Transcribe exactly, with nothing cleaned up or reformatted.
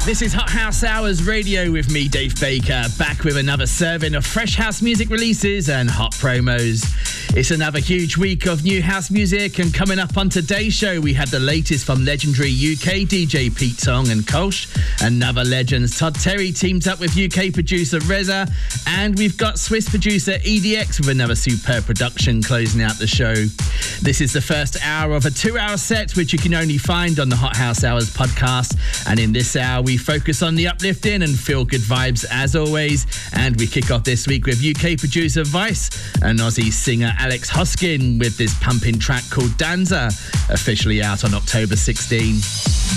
This is Hot House Hours Radio with me, Dave Baker, back with another serving of fresh house music releases and hot promos. It's another huge week of new house music, and coming up on today's show, we had the latest from legendary U K D J Pete Tong and Kolsch. Another legends, Todd Terry teams up with U K producer Reza, and we've got Swiss producer E D X with another superb production closing out the show. This is the first hour of a two-hour set, which you can only find on the Hot House Hours podcast, and in this hour, we focus on the uplifting and feel-good vibes as always, and we kick off this week with U K producer Vice and Aussie singer Alex Hoskin with this pumping track called Danza, officially out on October sixteenth.